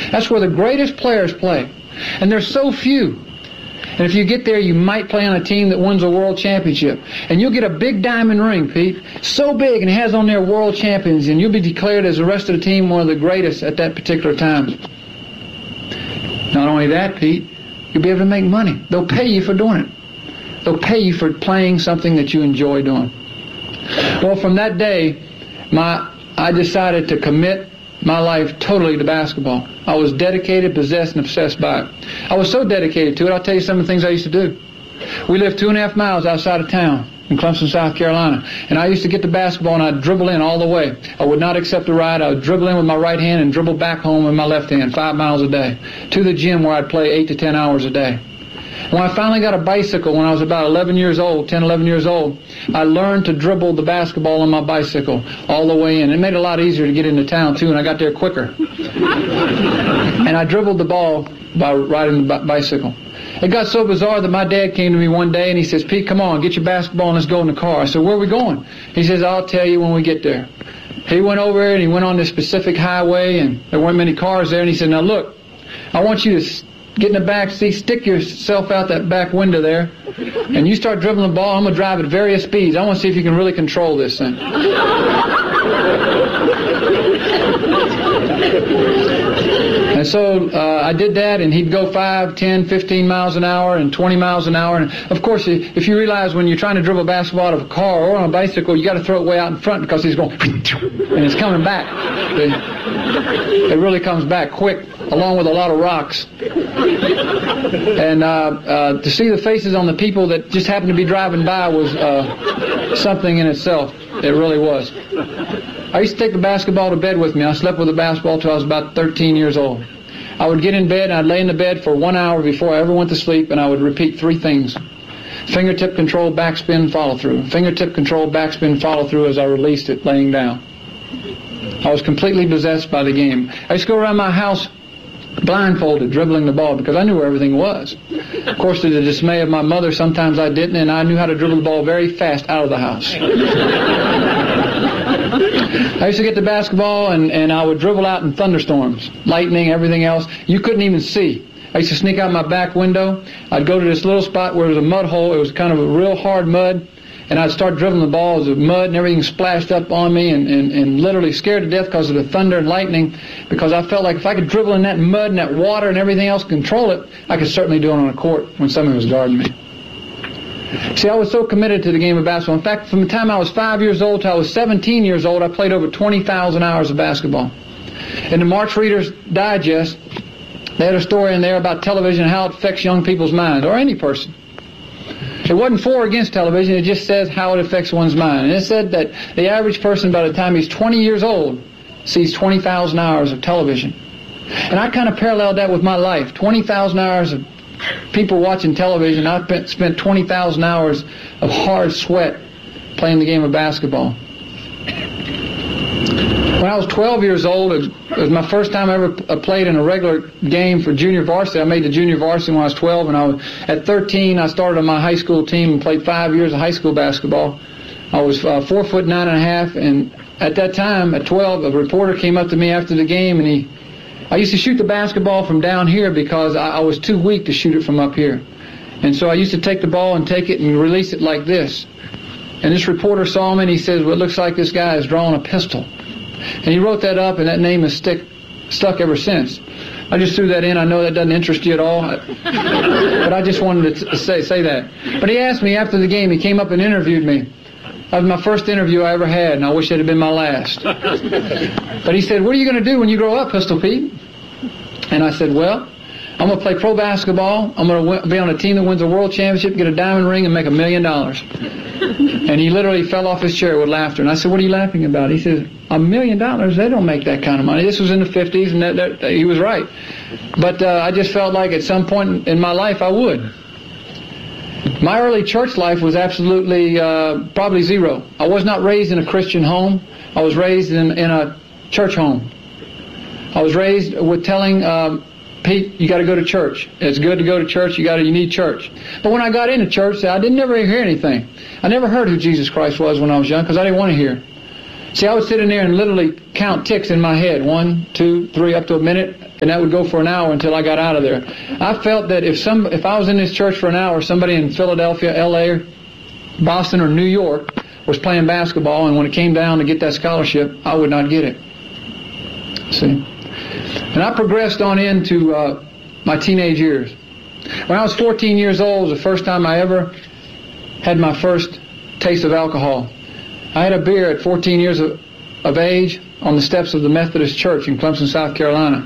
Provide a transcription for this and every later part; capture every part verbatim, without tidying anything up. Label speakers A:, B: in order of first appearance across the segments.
A: That's where the greatest players play. And there's so few. And if you get there, you might play on a team that wins a world championship. And you'll get a big diamond ring, Pete. So big, and it has on there world champions. And you'll be declared as the rest of the team one of the greatest at that particular time. Not only that, Pete, you'll be able to make money. They'll pay you for doing it. They'll pay you for playing something that you enjoy doing. Well, from that day, my I decided to commit my life totally to basketball. I was dedicated, possessed, and obsessed by it. I was so dedicated to it, I'll tell you some of the things I used to do. We lived two and a half miles outside of town in Clemson, South Carolina. And I used to get the basketball and I'd dribble in all the way. I would not accept a ride. I would dribble in with my right hand and dribble back home with my left hand, five miles a day, to the gym where I'd play eight to ten hours a day. When I finally got a bicycle when I was about eleven years old, ten, eleven years old, I learned to dribble the basketball on my bicycle all the way in. It made it a lot easier to get into town, too, and I got there quicker. And I dribbled the ball by riding the bicycle. It got so bizarre that my dad came to me one day and he says, Pete, come on, get your basketball and let's go in the car. I said, where are we going? He says, I'll tell you when we get there. He went over there and he went on this specific highway and there weren't many cars there, and he said, now look, I want you to get in the back seat, stick yourself out that back window there, and you start dribbling the ball. I'm going to drive at various speeds. I want to see if you can really control this thing. And so uh, I did that, and he'd go five, ten, fifteen miles an hour and twenty miles an hour. And, of course, if you realize when you're trying to dribble a basketball out of a car or on a bicycle, you got to throw it way out in front because he's going, and it's coming back. It really comes back quick, along with a lot of rocks. And uh, uh, to see the faces on the people that just happened to be driving by was uh, something in itself. It really was. I used to take the basketball to bed with me. I slept with the basketball until I was about thirteen years old. I would get in bed and I'd lay in the bed for one hour before I ever went to sleep, and I would repeat three things. Fingertip control, backspin, follow through. Fingertip control, backspin, follow through as I released it laying down. I was completely possessed by the game. I used to go around my house blindfolded, dribbling the ball, because I knew where everything was. Of course, to the dismay of my mother, sometimes I didn't, and I knew how to dribble the ball very fast out of the house. I used to get the basketball, and, and I would dribble out in thunderstorms, lightning, everything else. You couldn't even see. I used to sneak out my back window. I'd go to this little spot where there was a mud hole. It was kind of a real hard mud. And I'd start dribbling the ball as the mud and everything splashed up on me, and, and, and literally scared to death because of the thunder and lightning, because I felt like if I could dribble in that mud and that water and everything else, control it, I could certainly do it on a court when somebody was guarding me. See, I was so committed to the game of basketball. In fact, from the time I was five years old till I was seventeen years old, I played over twenty thousand hours of basketball. In the March Reader's Digest, they had a story in there about television and how it affects young people's minds, or any person. It wasn't for or against television, it just says how it affects one's mind. And it said that the average person, by the time he's twenty years old, sees twenty thousand hours of television. And I kind of paralleled that with my life. twenty thousand hours of people watching television. I spent twenty thousand hours of hard sweat playing the game of basketball. When I was twelve years old, it was my first time I ever played in a regular game for junior varsity. I made the junior varsity when I was twelve, and I was, at thirteen, I started on my high school team and played five years of high school basketball. I was uh, four foot nine and a half, and at that time, at twelve, a reporter came up to me after the game, and he, I used to shoot the basketball from down here because I, I was too weak to shoot it from up here. And so I used to take the ball and take it and release it like this. And this reporter saw me, and he says, well, it looks like this guy is drawing a pistol. And he wrote that up, and that name has stick, stuck ever since. I just threw that in. I know that doesn't interest you at all, but I just wanted to say say that. But he asked me after the game, he came up and interviewed me. That was my first interview I ever had, and I wish it had been my last. But he said, what are you going to do when you grow up, Pistol Pete? And I said, well, I'm going to play pro basketball. I'm going to be on a team that wins a world championship, get a diamond ring, and make a million dollars. And he literally fell off his chair with laughter. And I said, what are you laughing about? He says, a million dollars? They don't make that kind of money. This was in the fifties, and that, that, he was right. But uh, I just felt like at some point in my life I would. My early church life was absolutely uh, probably zero. I was not raised in a Christian home. I was raised in, in a church home. I was raised with telling um, Pete, you got to go to church. It's good to go to church. You got to, you need church. But when I got into church, I didn't never hear anything. I never heard who Jesus Christ was when I was young because I didn't want to hear. See, I would sit in there and literally count ticks in my head. One, two, three, up to a minute. and that would go for an hour until I got out of there. I felt that if some, if I was in this church for an hour, somebody in Philadelphia, L A, Boston, or New York was playing basketball, and when it came down to get that scholarship, I would not get it. See? And I progressed on into uh, my teenage years. When I was fourteen years old, it was the first time I ever had my first taste of alcohol. I had a beer at fourteen years of, of age on the steps of the Methodist Church in Clemson, South Carolina.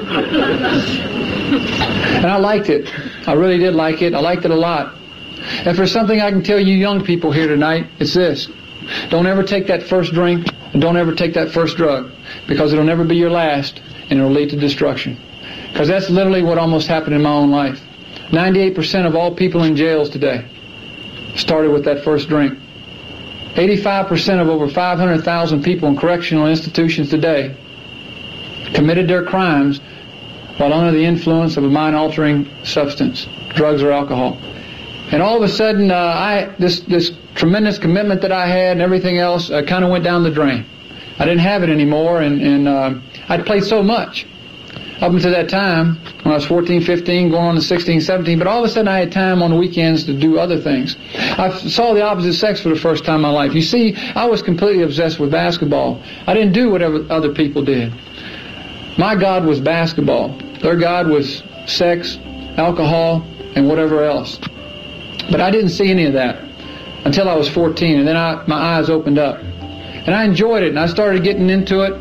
A: And I liked it. I really did like it. I liked it a lot. If there's something I can tell you young people here tonight, it's this. Don't ever take that first drink, and don't ever take that first drug, because it'll never be your last, and it'll lead to destruction. Because that's literally what almost happened in my own life. ninety-eight percent of all people in jails today started with that first drink. eighty-five percent of over five hundred thousand people in correctional institutions today committed their crimes while under the influence of a mind-altering substance, drugs or alcohol. And all of a sudden, uh, I this this tremendous commitment that I had and everything else uh, kind of went down the drain. I didn't have it anymore, and, and uh, I'd played so much up until that time when I was fourteen, fifteen, going on to sixteen, seventeen, but all of a sudden I had time on the weekends to do other things. I saw the opposite sex for the first time in my life. You see, I was completely obsessed with basketball. I didn't do whatever other people did. My God was basketball. Their God was sex, alcohol, and whatever else. But I didn't see any of that until I was fourteen, and then I, my eyes opened up. And I enjoyed it, and I started getting into it.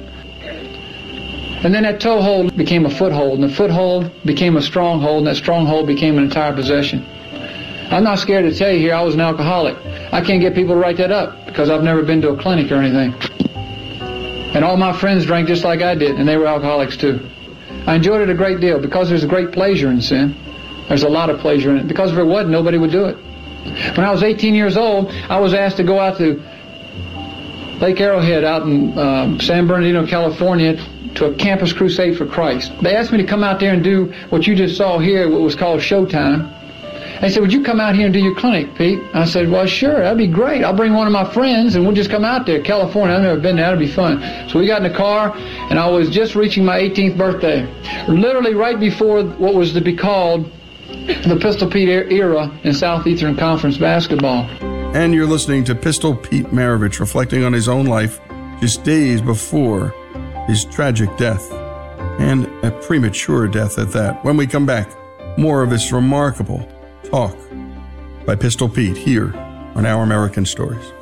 A: And then that toehold became a foothold, and the foothold became a stronghold, and that stronghold became an entire possession. I'm not scared to tell you here I was an alcoholic. I can't get people to write that up because I've never been to a clinic or anything. And all my friends drank just like I did, and they were alcoholics too. I enjoyed it a great deal because there's a great pleasure in sin. There's a lot of pleasure in it. Because if there wasn't, nobody would do it. When I was eighteen years old, I was asked to go out to Lake Arrowhead out in um, San Bernardino, California, to a campus crusade for Christ. They asked me to come out there and do what you just saw here, what was called Showtime. They said, would you come out here and do your clinic, Pete? I said, well, sure, that'd be great. I'll bring one of my friends and we'll just come out there. California, I've never been there. That'd be fun. So we got in the car, and I was just reaching my eighteenth birthday. Literally right before what was to be called the Pistol Pete era in Southeastern Conference basketball.
B: And you're listening to Pistol Pete Maravich reflecting on his own life just days before his tragic death, and a premature death at that. When we come back, more of this remarkable talk by Pistol Pete here on Our American Stories.